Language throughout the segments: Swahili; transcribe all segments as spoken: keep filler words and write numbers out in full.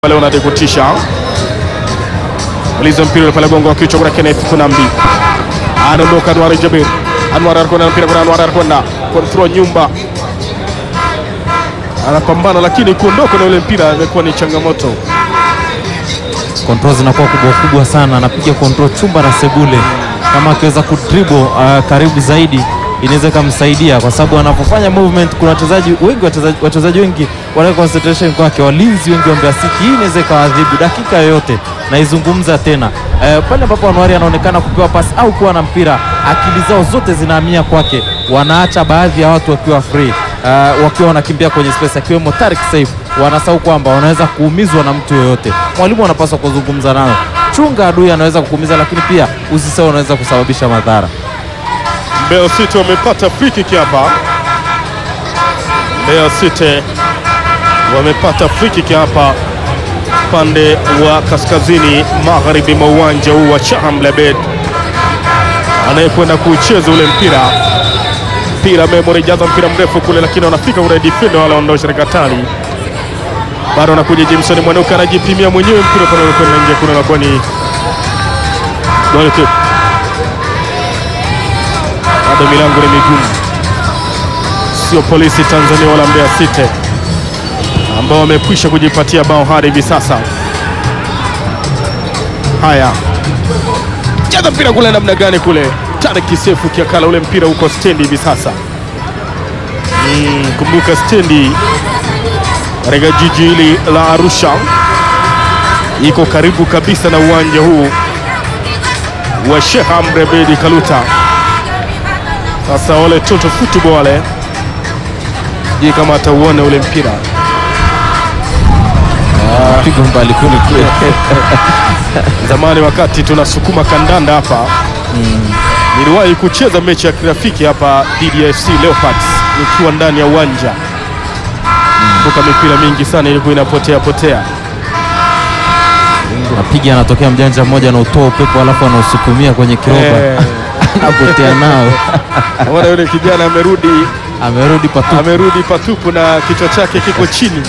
Wale wanadekutisha Aliza mpira pale gongo wa kichwa kwa Kenneth Kunambi. Anaondoka Anwar Jabir. Anwar anakwenda mpira kwa Anwar anakwenda control nyumba. Anapambana lakini kuondoka na ule mpira imekuwa ni changamoto. Control zinakuwa kubwa kubwa sana, anapiga control chumba na sebule. Kama akiweza kudribble uh, karibu zaidi inaweza kumsaidia, kwa sababu anapofanya movement kuna wachezaji wengi wachezaji wachezaji wengi wana concentration kwake, walinzi wengi wa Mbeya City. Hii inaweza kawadhibu dakika yoyote, na izungumza tena e, pale ambapo Anwar anaonekana kupewa pasi au kuwa na mpira, akili zao zote zinahamia kwake, wanaacha baadhi ya watu wakiwa free, uh, wakiwa wanakimbia kwenye space, akiwemo Tariq Saif. Wanasahau kwamba wanaweza kuumizwa na mtu yoyote. Mwalimu anapaswa kuzungumza nao, chunga adui anaweza kukuumiza, lakini pia usisahau unaweza kusababisha madhara. Mbeya City wamepata free kick hapa. Mbeya City wamepata free kick hapa pande wa kaskazini magharibi mwa uwanja huu wa Shaham Labed. Anayekwenda kucheza ule mpira mpira Memory jaza mpira mrefu kule, lakini wanafika ule defender wala ondosha rekatali. Bado anakuja Jameson Mwanuka, anajipimia mwenyewe mpira pale unakwenda nje, kuna nakuwa ni goal kick. Bado milango ni migumu, sio Polisi Tanzania wala Mbeya City ambao wamekwisha kujipatia bao hadi hivi sasa. Haya, jaza mpira kule namna gani kule, Tariq Sefu kiakala ule mpira uko stendi hivi sasa. Mm, kumbuka stendi katika jiji hili la Arusha iko karibu kabisa na uwanja huu wa Sheikh Amri Abeid Kaluta. Sasa wale toto football wale je, kama atauona ule mpira pigo mbali kule kule. Zamani wakati tunasukuma kandanda hapa mm. niliwahi kucheza mechi ya kirafiki hapa dhidi ya F C Leopards nikiwa ndani ya uwanja. Kuka mipira mingi sana ilikuwa inapotea potea. Napiga anatokea mjanja mmoja na utoa upepo alafu anausukumia kwenye kiroba. Eh. Anapotea nao. Wala yule kijana amerudi amerudi patupu. Amerudi patupu na kichwa chake kiko chini.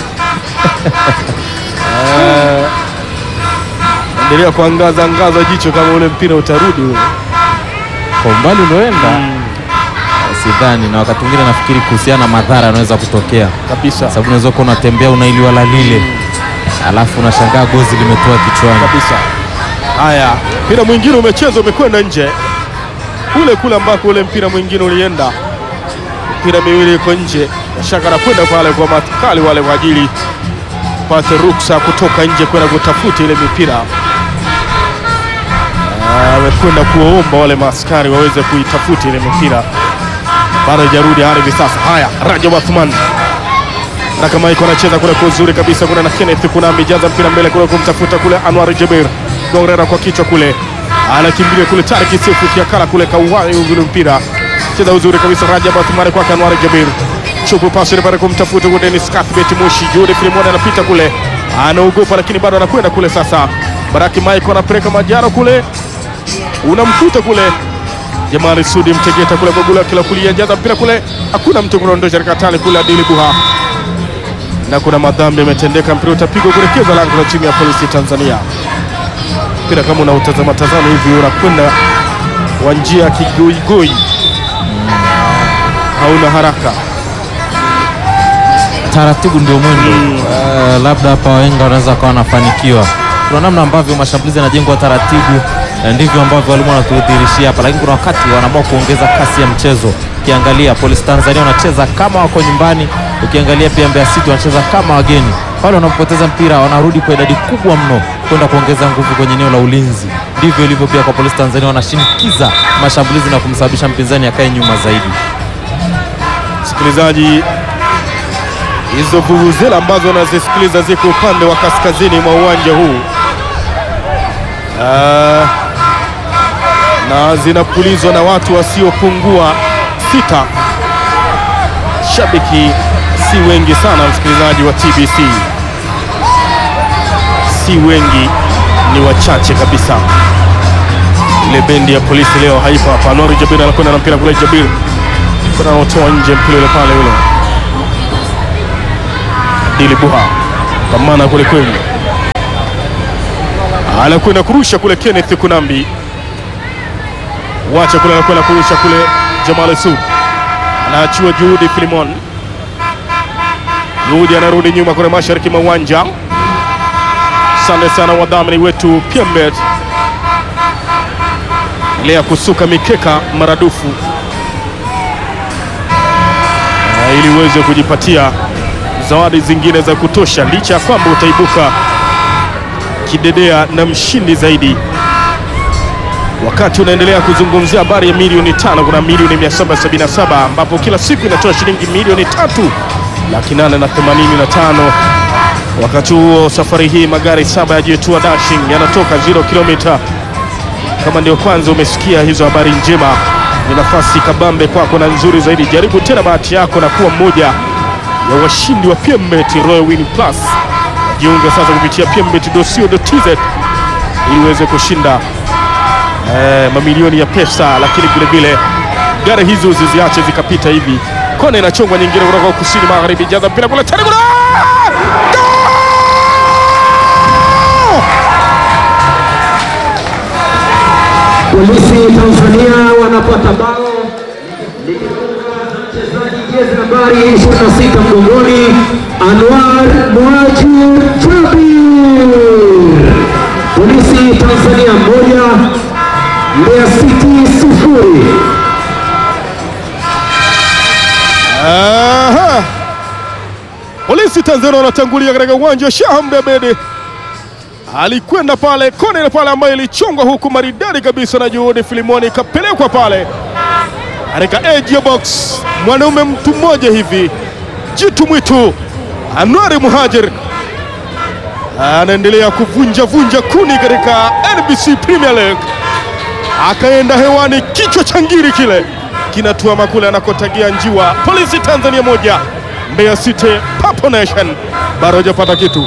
Uh, endelea kuangaza angaza jicho kama ule mpira utarudi ule. Kwa umbali unaoenda. Mm. Sidhani, na wakati mwingine nafikiri kuhusiana na madhara yanaweza kutokea kabisa, sababu unaweza kuwa unatembea unailiwa la lile mm. alafu unashangaa gozi limetoa kichwani kabisa. Haya, mpira mwingine umechezwa umekwenda nje kule kule ambako ule mpira mwingine ulienda. Mpira miwili iko nje, shaka na kwenda pale kwa maskali wale kwa ajili pate ruksa kutoka nje kwenda kutafuta ile mipira. Wamekwenda kuomba wale maskari waweze kuitafuta ile mipira, bado hajarudi hadi hivi sasa. Haya, Rajab Athman na kama iko anacheza kule kwa uzuri kabisa, kuna na Kenneth Kunambi jaza mpira mbele kule kumtafuta kule Anwar Jabir, gongera kwa kichwa kule, anakimbilia kule Tariq Sefu kiakala kule kauwai ule mpira, cheza uzuri kabisa Rajab Athman kwa Anwar Jabir, chupu pasi pale kumtafuta kule Dennis Cuthbert Mushi, Jure Filimona anapita kule, anaogopa lakini bado anakwenda kule. Sasa Baraki Mike anapeleka Majaro kule, unamkuta kule Jamali Sudi Mtegeta kule gogula kila kulia, jaza mpira kule, hakuna mtu kuondosha rekatali kule Adili Buha, na kuna madhambi yametendeka, mpira utapigwa kuelekeza lango la timu ya Polisi Tanzania. Mpira kama unautazama tazama hivi unakwenda kwa njia kigoigoi, hauna haraka, taratibu ndio mwendo mm. uh, labda hapa wenga wanaweza kuwa wanafanikiwa. Kuna namna ambavyo mashambulizi yanajengwa taratibu, ndivyo ambavyo walimu wanatudhihirishia hapa, lakini kuna wakati wanaamua kuongeza kasi ya mchezo. Ukiangalia Polisi Tanzania wanacheza kama wako nyumbani, ukiangalia pia Mbeya City wanacheza kama wageni. Pale wanapoteza mpira wanarudi kwa idadi kubwa mno kwenda kuongeza nguvu kwenye eneo la ulinzi. Ndivyo ilivyo pia kwa Polisi Tanzania, wanashinikiza mashambulizi na kumsababisha mpinzani akae nyuma zaidi. Msikilizaji, hizo vuvuzela ambazo wanazisikiliza ziko upande wa kaskazini mwa uwanja huu uh, na zinapulizwa na watu wasiopungua sita. Shabiki si wengi sana, msikilizaji wa T B C, si wengi, ni wachache kabisa. Ile bendi ya Polisi leo haipo hapa. Anwar Jabir anakwenda na mpira kule, Jabir kuna anaotoa nje mpira ule pale ule Adili Buha pambana kule kweli, anakwenda kurusha kule Kenneth Kunambi, wacha kule, anakwenda kurusha kule Jamal Su, anaachiwa Juhudi Filimon. Juhudi anarudi nyuma kule mashariki mwa uwanja. Asante sana wadhamini wetu PMBet, lea kusuka mikeka maradufu na ili uweze kujipatia zawadi zingine za kutosha, licha ya kwamba utaibuka kidedea na mshindi zaidi. Wakati unaendelea kuzungumzia habari ya milioni tano, kuna milioni mia saba sabini na saba ambapo kila siku inatoa shilingi milioni tatu laki nane na themanini na tano. Wakati huo safari hii magari saba ya Jetua Dashing yanatoka zero kilomita. Kama ndio kwanza umesikia hizo habari njema, ni nafasi kabambe kwako na nzuri zaidi. Jaribu tena bahati yako na kuwa mmoja ya washindi wa PMBet Royal Win Plus. Jiunge sasa kupitia p m bet dot co dot t z ili uweze kushinda eh, mamilioni ya pesa, lakini vile vile gari hizo usiziache zikapita hivi. Kona inachongwa nyingine kutoka kusini magharibi, jaza mpira kule tani kule. Polisi Tanzania wanapata bao mchezaji jezi nambari ishirini na sita mgongoni, Anwar Muajir Jabir. Polisi Tanzania moja, Mbeya City sifuri. Aha. Polisi Tanzania wanatangulia katika uwanja wa Sheikh Amri Abeid. Alikwenda pale kona ile pale ambayo ilichongwa huku maridadi kabisa na Juhudi Filimoni, ikapelekwa pale katika edge box. Mwanaume mtu mmoja hivi, jitu mwitu Anwar Muhajir anaendelea kuvunja vunja kuni katika N B C Premier League. Akaenda hewani, kichwa cha ngiri kile kinatuama kule anakotagia njiwa. Polisi Tanzania moja, Mbeya City Papo Nation bado hajapata kitu.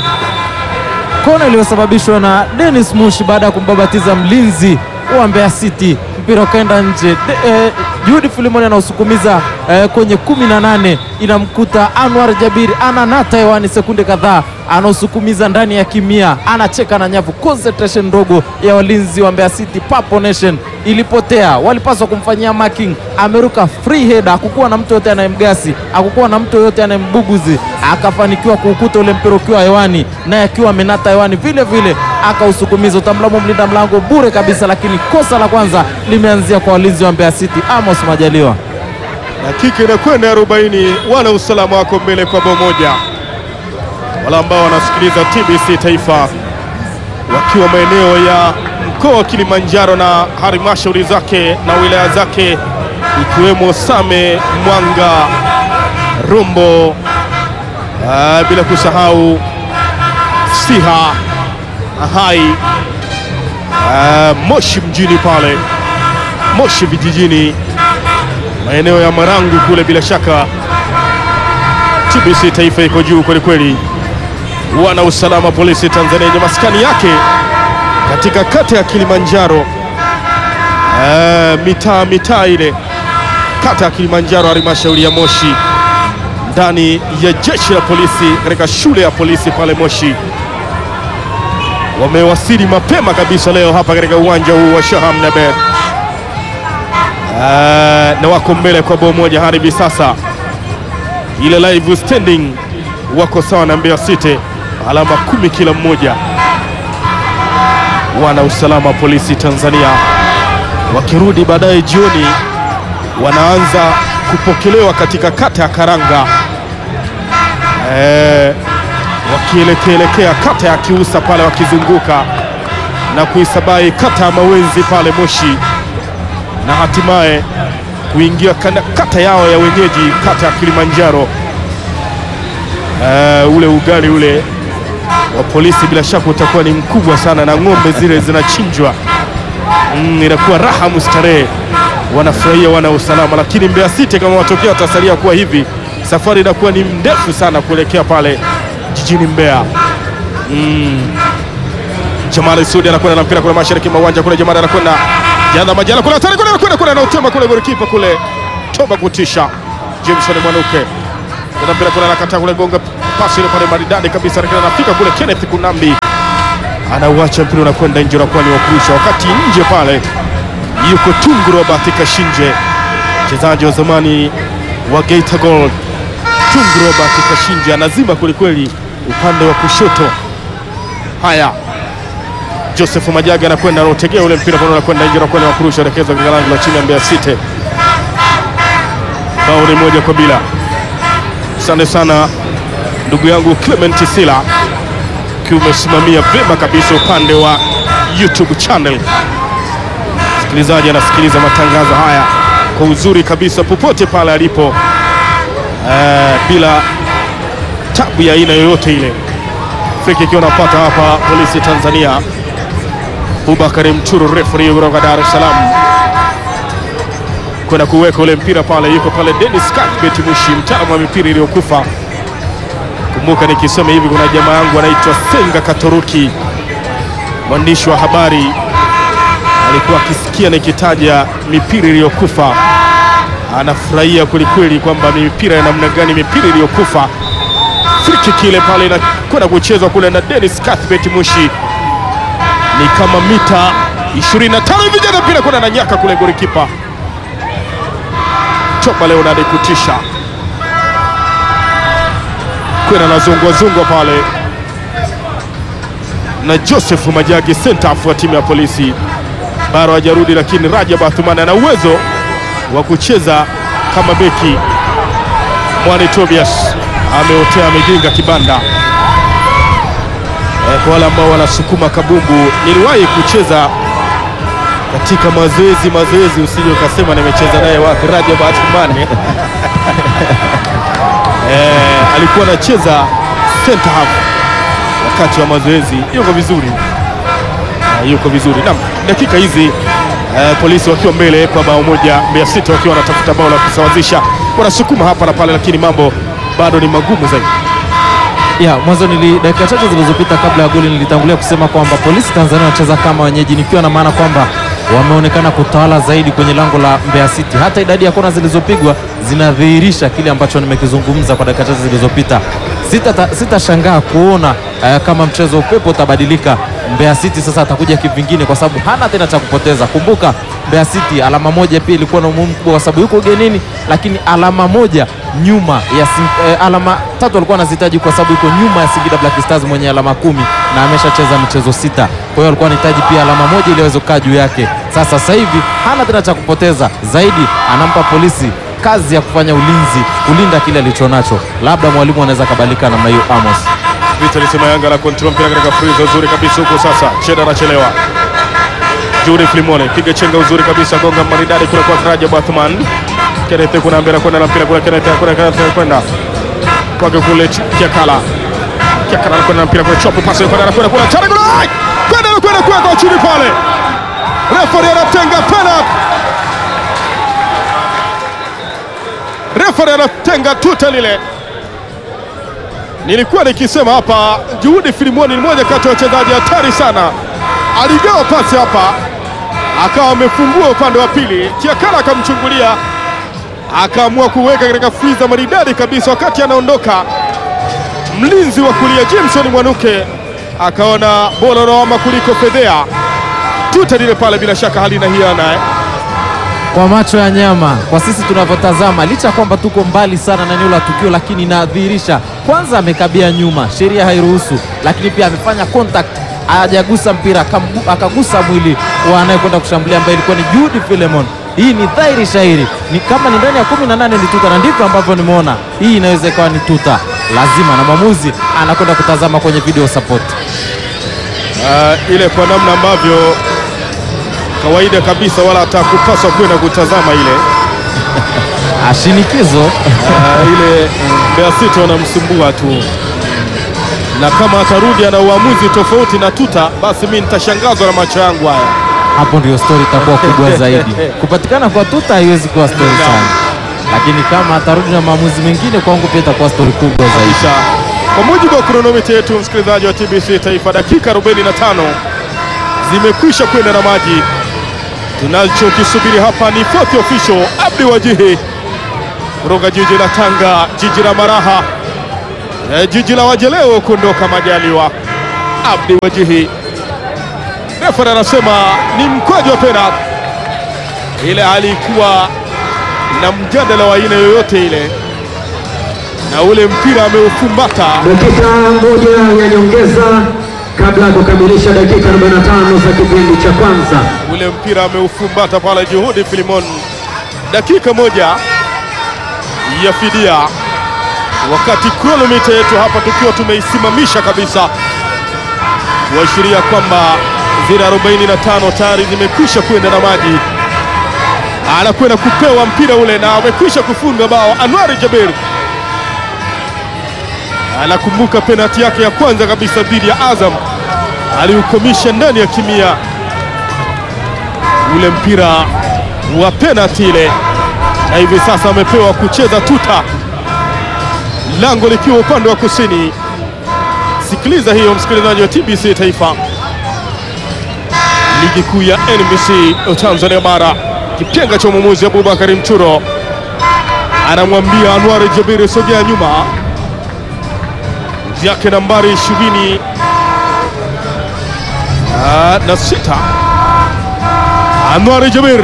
Kona iliyosababishwa na Dennis Mushi baada ya kumbabatiza mlinzi wa Mbeya City, mpira ukaenda nje. Eh, Juhudi Filimoni anausukumiza eh, kwenye kumi na nane, inamkuta Anwar Jabir, ananata hewani sekunde kadhaa, anausukumiza ndani ya kimia, anacheka na nyavu. Concentration ndogo ya walinzi wa Mbeya City Papo Nation ilipotea, walipaswa kumfanyia marking. Ameruka free header, hakukuwa na mtu yote anayemgasi, hakukuwa na mtu yote anayembuguzi, akafanikiwa kuukuta ule mpira ukiwa hewani, naye akiwa amenata hewani vile vile akausukumiza. Utamlamu mlinda mlango bure kabisa, lakini kosa la kwanza limeanzia kwa walinzi wa Mbeya City. Amos Majaliwa. Dakika inakwenda arobaini, wana usalama wako mbele kwa bao moja. Wala ambao wanasikiliza T B C Taifa wakiwa maeneo ya mkoa wa Kilimanjaro na halmashauri zake na wilaya zake ikiwemo Same, Mwanga, Rombo, aa, bila kusahau Siha, Ahai, aa, Moshi mjini pale, Moshi vijijini, maeneo ya Marangu kule. Bila shaka T B C Taifa iko juu kweli kweli. Wana usalama Polisi Tanzania yenye maskani yake katika kata ya Kilimanjaro, e, mitaa mitaa ile kata ya Kilimanjaro, halmashauri ya Moshi, ndani ya jeshi la polisi katika shule ya polisi pale Moshi. Wamewasili mapema kabisa leo hapa katika uwanja huu wa Sheikh Amri Abeid, e, na wako mbele kwa bao moja hadi hivi sasa. Ile live standing wako sawa na Mbeya City, alama kumi kila mmoja. Wana usalama Polisi Tanzania wakirudi baadaye jioni, wanaanza kupokelewa katika kata ya Karanga, e, wakielekelekea kata ya Kiusa pale, wakizunguka na kuisabai kata ya Mawenzi pale Moshi, na hatimaye kuingia kata yao ya wenyeji, kata ya Kilimanjaro. Uh, ule ugali ule wa polisi bila shaka utakuwa ni mkubwa sana, na ng'ombe zile zinachinjwa, mm, inakuwa raha mustarehe, wanafurahia wana usalama. Lakini Mbeya City kama watokea watasalia kuwa hivi, safari inakuwa ni ndefu sana kuelekea pale jijini Mbeya. mm. Jamal Sudi anakwenda na mpira kule mashariki mwa uwanja kule. Jamal anakwenda jana majana kule hatari kule anakwenda kule na utema kule golikipa kule toba kutisha Jameson Mwanuke. Kuna mpira kule anakata kule gonga pasi ile pale maridadi kabisa, lakini anafika kule Kenneth Kunambi anauacha mpira unakwenda nje, unakuwa ni wa kurusha, wakati nje pale yuko Tungu Robert Kashinje, mchezaji wa zamani wa Geita Gold. Tungu Robert Kashinje anazima kwelikweli upande wa kushoto. Haya, Joseph Majaga anakwenda anaotegea ule mpira kwa anakwenda nje, unakuwa ni wa kurusha, rekezo kwa lango la chini ya Mbeya City. Bao ni moja kwa bila. Asante sana ndugu yangu Clement Sila, umesimamia vyema kabisa upande wa YouTube channel. Msikilizaji anasikiliza matangazo haya kwa uzuri kabisa popote pale alipo, uh, bila tabu ya aina yoyote ile. Friki ikiwa napata hapa Polisi Tanzania. Bubakari Mturu, referee kutoka Dar es Salaam, kwenda kuweka ule mpira pale. Yuko pale Dennis Cuthbert Mushi, mtaalamu wa mipira iliyokufa. Kumbuka nikisema hivi, kuna jamaa yangu anaitwa Senga Katoruki, mwandishi wa habari, alikuwa akisikia nikitaja mipira iliyokufa anafurahia kwelikweli kwamba mipira ya namna gani, mipira iliyokufa. Friki kile pale inakwenda kuchezwa kule na Dennis Cuthbert Mushi, ni kama mita ishirini na tano hivi, jana mpira kuna na nyaka kule golikipa Toba Leonard kutisha kwenda na zungwa zungwa pale na Joseph Majagi, center wa timu ya Polisi. Bado hajarudi, lakini Rajab Athumani ana uwezo wa kucheza kama beki. Mwani Tobias ameotea, amejenga kibanda. E, kwa wale ambao wanasukuma kabumbu, niliwahi kucheza katika mazoezi mazoezi, usije ukasema nimecheza naye wapi. Rajab Athumani e, alikuwa anacheza center half wakati wa mazoezi. Yuko vizuri, uh, yuko vizuri. Naam, dakika hizi uh, Polisi wakiwa mbele kwa bao moja, Mbeya City wakiwa wanatafuta bao la kusawazisha. Wanasukuma hapa na pale, lakini mambo bado ni magumu zaidi. Ya mwanzo nili dakika chache zilizopita kabla ya goli nilitangulia kusema kwamba Polisi Tanzania wanacheza kama wenyeji, nikiwa na maana kwamba wameonekana kutawala zaidi kwenye lango la Mbeya City. Hata idadi ya kona zilizopigwa zinadhihirisha kile ambacho nimekizungumza kwa dakika chache zilizopita. Sitashangaa sita kuona uh, kama mchezo upepo utabadilika. Mbeya City sasa atakuja kivingine kwa sababu hana tena cha kupoteza. Kumbuka Mbeya City alama moja pia ilikuwa na umuhimu mkubwa kwa sababu yuko ugenini, lakini alama moja nyuma ya uh, alama tatu alikuwa anazihitaji kwa sababu yuko nyuma ya Singida Black Stars mwenye alama kumi na ameshacheza michezo sita. Kwa hiyo alikuwa anahitaji pia alama moja ili aweze kukaa juu yake. Sasa sasa hivi hana tena cha kupoteza zaidi, anampa Polisi kazi ya kufanya ulinzi, kulinda kile alichonacho. Labda mwalimu anaweza kabadilika na Mayu Amos. Vita lisema Yanga la control mpira katika freeze uzuri kabisa huko sasa. Cheda anachelewa. Juri Flimone piga chenga uzuri kabisa, gonga maridadi kule kwa Rajab Athumani. Kenneth kuna mbele kwenda na mpira kule, Kenneth kuna Kenneth kwenda kwa kule Kiakala. Kiakala kwenda na mpira kule, chopo pasi kwenda na kwenda kule tena kule. Kwenda na kwenda kwa chini pale. Referee anatenga penalty. Referee anatenga tuta lile. Nilikuwa nikisema hapa, Juhudi Filimoni ni mmoja kati ya wachezaji hatari sana. Aligawa pasi hapa, akawa amefungua upande wa pili. Kiakala akamchungulia, akaamua kuweka katika freezer maridadi kabisa. Wakati anaondoka, mlinzi wa kulia Jameson Mwanuke akaona bora lawama kuliko fedhea. Tuta lile pale bila shaka halina hiana eh. Kwa macho ya nyama, kwa sisi tunavyotazama, licha kwamba tuko mbali sana na eneo la tukio, lakini inadhihirisha kwanza amekabia nyuma, sheria hairuhusu, lakini pia amefanya contact, hajagusa mpira, akagusa mwili wa anayekwenda kushambulia ambaye ilikuwa ni Jude Philemon. Hii ni dhahiri shahiri, ni kama ni ndani ya kumi na nane ni tuta, na ndivyo ambavyo nimeona hii inaweza ikawa ni tuta lazima, na mwamuzi anakwenda kutazama kwenye video support. Uh, ile kwa namna ambavyo kawaida kabisa, wala atakupaswa kwenda kutazama ile ashinikizo uh, ile Mbeya City wanamsumbua tu, na kama atarudi ana uamuzi tofauti na tuta, basi mimi nitashangazwa na macho yangu haya. Hapo ndio story itakuwa kubwa zaidi. Kupatikana kwa tuta haiwezi kuwa story sana, lakini kama atarudi na maamuzi mengine, kwangu pia itakuwa story kubwa zaidi. Kwa mujibu wa kronomita yetu, msikilizaji wa T B C Taifa, dakika arobaini na tano zimekwisha kwenda na maji. Tunachokisubiri hapa ni fourth official Abdi Wajihi kutoka jiji la Tanga, jiji la Maraha, e, jiji la Wajeleo kuondoka majaliwa. Abdi Wajihi refa anasema ni mkwaju wa penalty. Ile alikuwa na mjadala wa aina yoyote ile, na ule mpira ameufumbata. Dakika moja ya nyongeza kabla ya kukamilisha dakika arobaini na tano za kipindi cha kwanza. Ule mpira ameufumbata pale Juhudi Filimon. Dakika moja ya fidia, wakati kronomita yetu hapa tukiwa tumeisimamisha kabisa, kuashiria kwamba zile arobaini na tano tayari zimekwisha kwenda na maji. Anakwenda kupewa mpira ule na amekwisha kufunga bao. Anwar Jabir anakumbuka penalti yake ya kwanza kabisa dhidi ya Azam, aliukomisha ndani ya kimia ule mpira wa penalti ile, na hivi sasa amepewa kucheza tuta, lango likiwa upande wa kusini. Sikiliza hiyo msikilizaji wa T B C Taifa, ligi kuu ya N B C Tanzania Bara. Kipenga cha mwamuzi Abubakari Mchuro anamwambia Anwar Jabir sogea nyuma, yake nambari ishirini na sita Anwar Jabir.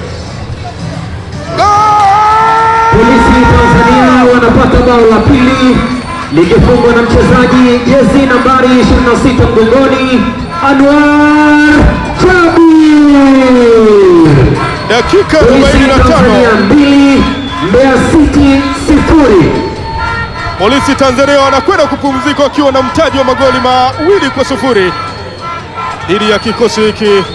Polisi Tanzania wanapata bao la pili likifungwa na mchezaji jezi nambari ishirini na sita mgongoni, Anwar Jabir. Dakika arobaini na tano, mbili Mbeya City sifuri. Polisi Tanzania wanakwenda kupumzika wakiwa na mtaji wa magoli mawili kwa sufuri dhidi ya kikosi hiki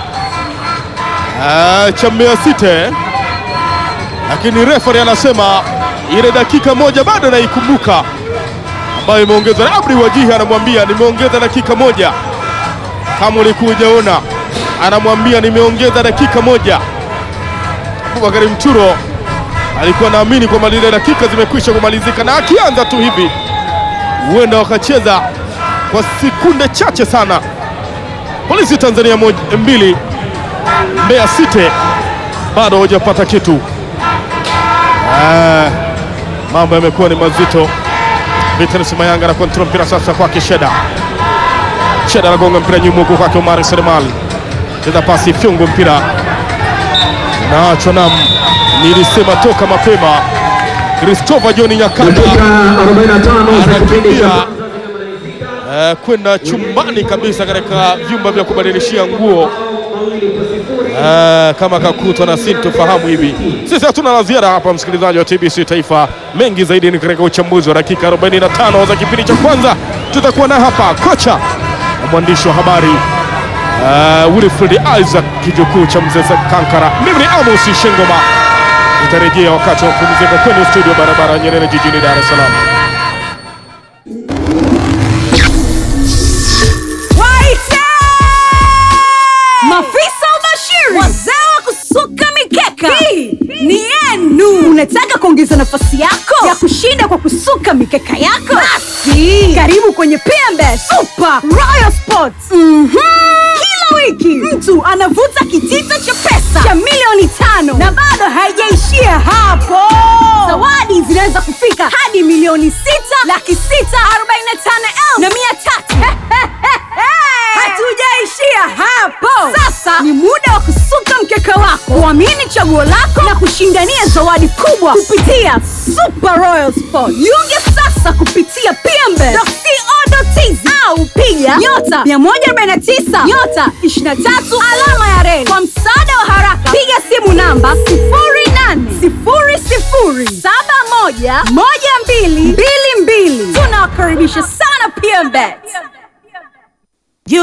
cha Mbeya City, lakini refa anasema ile dakika moja bado naikumbuka, ambayo imeongezwa na Abdi Wajihi. Anamwambia nimeongeza dakika moja, kama ulikuwa hujaona, anamwambia nimeongeza dakika moja. Abubakari Mchuro alikuwa naamini kwamba ile dakika zimekwisha kumalizika, na akianza tu hivi huenda wakacheza kwa sekunde chache sana. Polisi Tanzania moja, mbili Mbeya City bado hawajapata kitu. Ah, mambo yamekuwa ni mazito. Vitansi Mayanga na kontrol mpira sasa kwa Kisheda. Sheda anagonga mpira nyuma huko kwa Omar Selemali. Cheza pasi fyungu mpira na Chonam. Nilisema toka mapema Christopher John Nyakanda arobaini na tano za kipindi cha uh, kwenda chumbani kabisa katika vyumba vya kubadilishia nguo, uh, kama kakutwa na sintofahamu hivi. Sisi hatuna la ziada hapa, msikilizaji wa T B C Taifa. Mengi zaidi ni katika uchambuzi wa dakika arobaini na tano za kipindi cha kwanza. Tutakuwa na hapa kocha na mwandishi wa habari uh, Wilfred Isaac, kijukuu cha Mzee Kankara. Mimi ni Amos Shengoma, nitarejea wakati wa kupumzika kwenye studio barabara Nyerere jijini Dar es Salaam. Mafisa ubashiri, wazee wa kusuka mikeka, hii ni yenu. Unataka kuongeza nafasi yako ya kushinda kwa kusuka mikeka yako? Basi karibu kwenye P M Bet Super Royal Sports. Mhm. Kila wiki mtu anavuta kitita cha pesa cha milioni tano na bado haijaishia hapo. Zawadi zinaweza kufika hadi milioni sita laki sita arobaini na tano elfu na mia tatu. Hatujaishia hapo. Sasa ni muda wa kusuka mkeka wako, kuamini chaguo lako na kushindania zawadi kubwa kupitia Super Royal Sport. Jiunge sasa kupitia p m b dot co dot t z au piga nyota mia moja arobaini na tisa nyota ishirini na tatu alama ya reli. Kwa msaada wa haraka piga simu namba sifuri nane sifuri sifuri saba moja moja mbili mbili mbili. Tunawakaribisha sana P M B et.